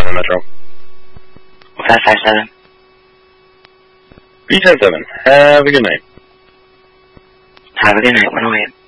7 Metro. 557. B107. Have a good night. Have a good night, 108.